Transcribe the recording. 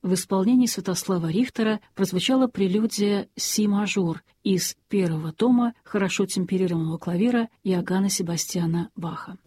в исполнении Святослава Рихтера прозвучала прелюдия «Си-мажор» из первого тома хорошо темперированного клавира Иоганна Себастьяна Баха.